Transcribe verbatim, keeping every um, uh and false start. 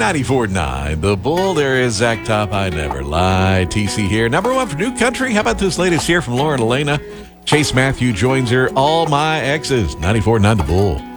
ninety-four point nine The Bull. There is Zach Top. I never lie. T C here. Number one for New Country. How about this latest here from Lauren Elena? Chase Matthew joins her. All My Exes. ninety-four point nine The Bull.